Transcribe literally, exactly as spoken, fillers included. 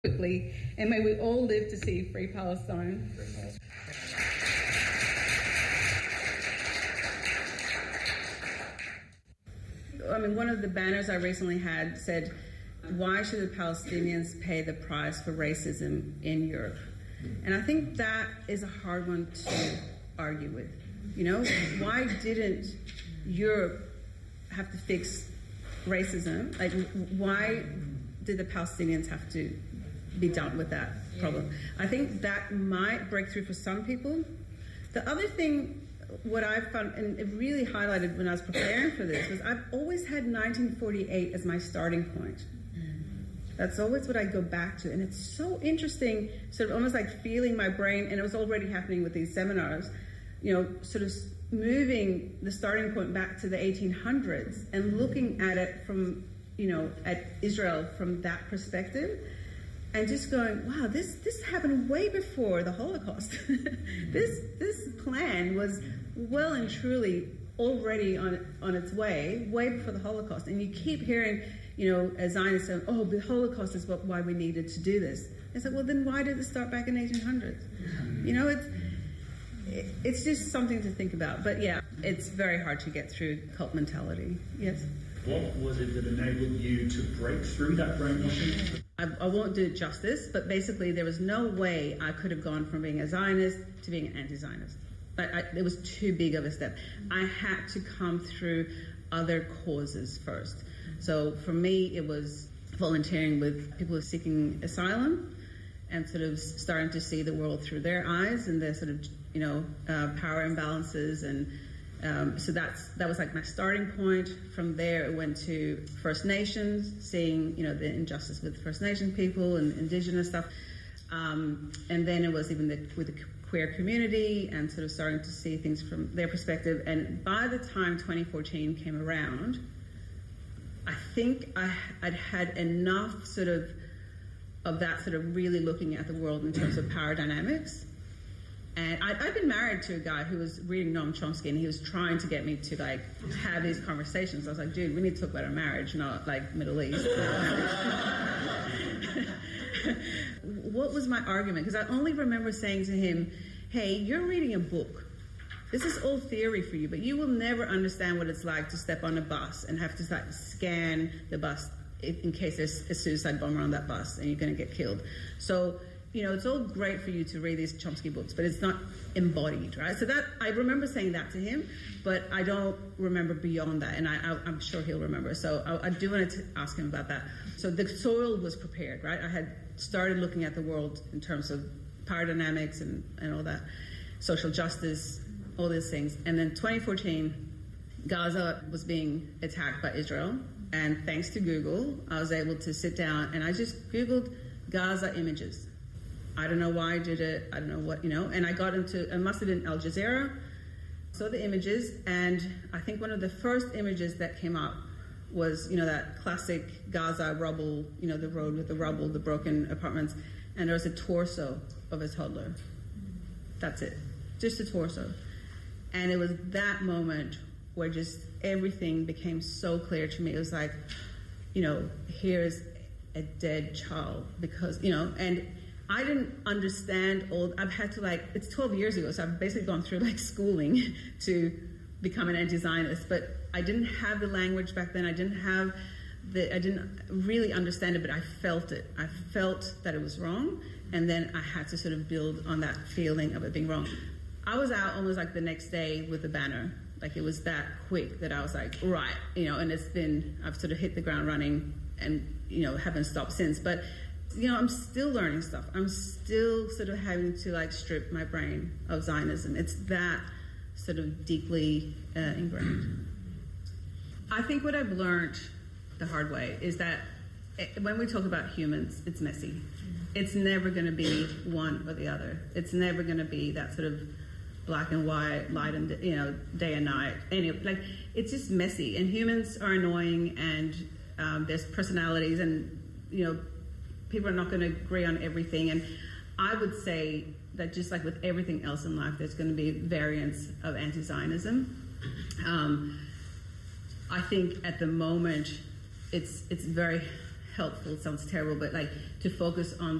quickly, and may we all live to see free Palestine. Free Palestine. I mean, one of the banners I recently had said, "Why should the Palestinians pay the price for racism in Europe?" And I think that is a hard one to argue with. You know, why didn't Europe have to fix racism? Like, why did the Palestinians have to be dealt with that problem? I think that might break through for some people. The other thing, what I found, and it really highlighted when I was preparing for this, was I've always had nineteen forty-eight as my starting point. That's always what I go back to. And it's so interesting, sort of almost like feeling my brain, and it was already happening with these seminars, you know, sort of moving the starting point back to the eighteen hundreds and looking at it from, you know, at Israel from that perspective, and just going, wow, this this happened way before the Holocaust. this this plan was well and truly already on on its way, way before the Holocaust. And you keep hearing, you know, as Zionists saying, oh, the Holocaust is what, why we needed to do this. It's like, well, then why did it start back in the eighteen hundreds? You know, it's it, it's just something to think about. But yeah, it's very hard to get through cult mentality. Yes. What was it that enabled you to break through that brainwashing? I, I won't do it justice, but basically there was no way I could have gone from being a Zionist to being an anti-Zionist. But I, it was too big of a step. I had to come through other causes first. So for me, it was volunteering with people who are seeking asylum and sort of starting to see the world through their eyes and their sort of, you know, uh, power imbalances. And um, so that's that was like my starting point. From there, it went to First Nations, seeing, you know, the injustice with First Nation people and Indigenous stuff. Um, and then it was even the, with the queer community and sort of starting to see things from their perspective. And by the time twenty fourteen came around, I think I, I'd had enough sort of of that sort of really looking at the world in terms of power dynamics. And I'd, I'd been married to a guy who was reading Noam Chomsky, and he was trying to get me to like have these conversations. I was like, dude, we need to talk about our marriage, not like Middle East. What was my argument? Because I only remember saying to him, hey, you're reading a book. This is all theory for you, but you will never understand what it's like to step on a bus and have to like scan the bus in case there's a suicide bomber on that bus and you're going to get killed. So, you know, it's all great for you to read these Chomsky books, but it's not embodied, right? So that, I remember saying that to him, but I don't remember beyond that, and I, I, I'm sure he'll remember. So I, I do want to ask him about that. So the soil was prepared, right? I had started looking at the world in terms of power dynamics and, and all that, social justice, all these things. And then twenty fourteen, Gaza was being attacked by Israel. And thanks to Google, I was able to sit down and I just Googled Gaza images. I don't know why I did it. I don't know what, you know. And I got into, it must have been Al Jazeera, saw the images. And I think one of the first images that came up was, you know, that classic Gaza rubble, you know, the road with the rubble, the broken apartments. And there was a torso of a toddler. That's it. Just a torso. And it was that moment where just everything became so clear to me. It was like, you know, here's a dead child because, you know, and I didn't understand all, I've had to like, it's twelve years ago, so I've basically gone through like schooling to become an anti-Zionist, but I didn't have the language back then. I didn't have the, I didn't really understand it, but I felt it. I felt that it was wrong, and then I had to sort of build on that feeling of it being wrong. I was out almost like the next day with a banner. Like it was that quick that I was like, right, you know, and it's been, I've sort of hit the ground running and, you know, haven't stopped since. But, you know, I'm still learning stuff. I'm still sort of having to like strip my brain of Zionism. It's that sort of deeply uh, ingrained. I think what I've learned the hard way is that it, when we talk about humans, it's messy. It's never going to be one or the other. It's never going to be that sort of black and white, light and, you know, day and night. Anyway, like, it's just messy. And humans are annoying, and um, there's personalities, and, you know, people are not going to agree on everything. And I would say that just like with everything else in life, there's going to be variants of anti-Zionism. Um, I think at the moment, it's it's very helpful. It sounds terrible, but like to focus on